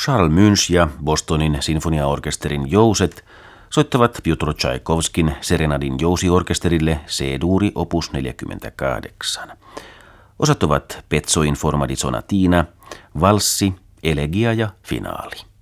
Charles Munch ja Bostonin sinfoniaorkesterin jouset soittavat Pjotr Tchaikovskin Serenadin jousiorkesterille C-duuri opus 48. Osat ovat Pezzo in forma di sonatina, valssi, elegia ja finaali.